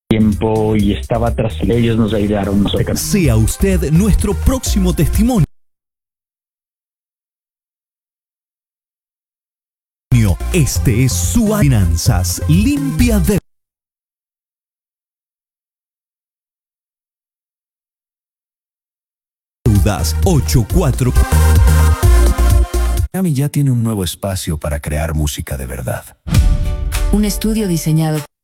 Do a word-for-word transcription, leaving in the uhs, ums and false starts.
tiempo y estaba tras ellos, nos ayudaron. Sea usted nuestro próximo testimonio. Este es su Finanzas Limpia de Deudas ochenta y cuatro. Miami ya tiene un nuevo espacio para crear música de verdad. Un estudio diseñado